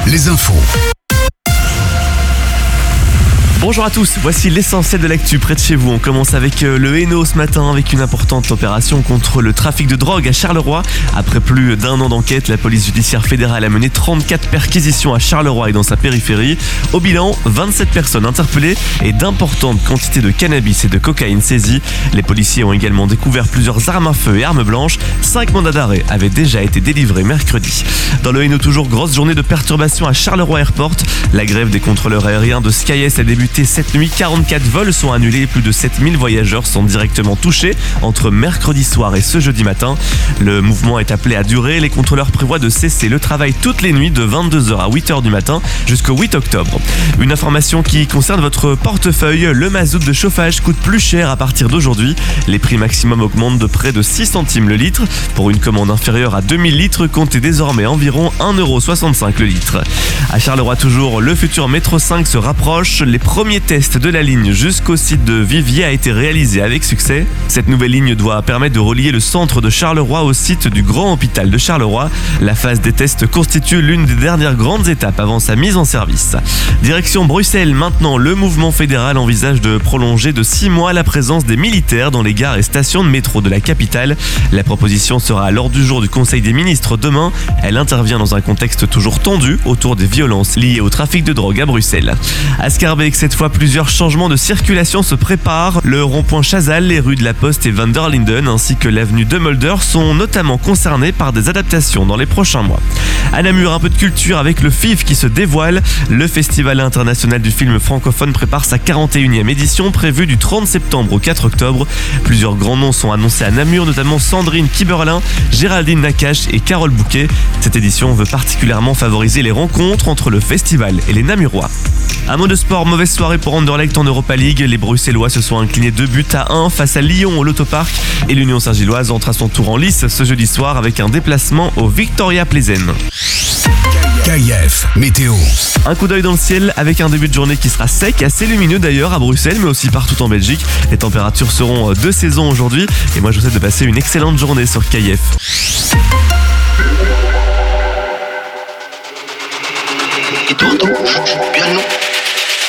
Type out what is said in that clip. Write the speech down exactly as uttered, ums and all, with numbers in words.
les infos. Bonjour à tous, voici l'essentiel de l'actu près de chez vous. On commence avec le Hainaut ce matin avec une importante opération contre le trafic de drogue à Charleroi. Après plus d'un an d'enquête, la police judiciaire fédérale a mené trente-quatre perquisitions à Charleroi et dans sa périphérie. Au bilan, vingt-sept personnes interpellées et d'importantes quantités de cannabis et de cocaïne saisies. Les policiers ont également découvert plusieurs armes à feu et armes blanches. Cinq mandats d'arrêt avaient déjà été délivrés mercredi. Dans le Hainaut, toujours grosse journée de perturbation à Charleroi Airport. La grève des contrôleurs aériens de Skyes a débuté cette nuit. quarante-quatre vols sont annulés et plus de sept mille voyageurs sont directement touchés entre mercredi soir et ce jeudi matin. Le mouvement est appelé à durer. Les contrôleurs prévoient de cesser le travail toutes les nuits de vingt-deux heures à huit heures du matin jusqu'au huit octobre. Une information qui concerne votre portefeuille, le mazout de chauffage coûte plus cher à partir d'aujourd'hui. Les prix maximum augmentent de près de six centimes le litre. Pour une commande inférieure à deux mille litres, comptez désormais environ un euro soixante-cinq le litre. À Charleroi toujours, le futur métro cinq se rapproche. Les premier test de la ligne jusqu'au site de Viviers a été réalisé avec succès. Cette nouvelle ligne doit permettre de relier le centre de Charleroi au site du Grand Hôpital de Charleroi. La phase des tests constitue l'une des dernières grandes étapes avant sa mise en service. Direction Bruxelles maintenant, le mouvement fédéral envisage de prolonger de six mois la présence des militaires dans les gares et stations de métro de la capitale. La proposition sera à l'ordre du jour du Conseil des ministres demain. Elle intervient dans un contexte toujours tendu autour des violences liées au trafic de drogue à Bruxelles. À Schaerbeek, cette fois, plusieurs changements de circulation se préparent. Le rond-point Chazal, les rues de la Poste et Van der Linden ainsi que l'avenue de Mulder sont notamment concernés par des adaptations dans les prochains mois. À Namur, un peu de culture avec le F I F qui se dévoile. Le Festival international du film francophone prépare sa quarante et unième édition prévue du trente septembre au quatre octobre. Plusieurs grands noms sont annoncés à Namur, notamment Sandrine Kiberlin, Géraldine Nakache et Carole Bouquet. Cette édition veut particulièrement favoriser les rencontres entre le festival et les Namurois. Un mot de sport, mauvaise soirée pour Anderlecht en Europa League. Les Bruxellois se sont inclinés deux buts à un face à Lyon au Lotopark et l'Union Saint-Gilloise entre à son tour en lice ce jeudi soir avec un déplacement au Victoria Pleasant. K I F Météo. Un coup d'œil dans le ciel avec un début de journée qui sera sec, assez lumineux d'ailleurs à Bruxelles mais aussi partout en Belgique. Les températures seront de saison aujourd'hui et moi je vous souhaite de passer une excellente journée sur K I F. Et toi, bien non.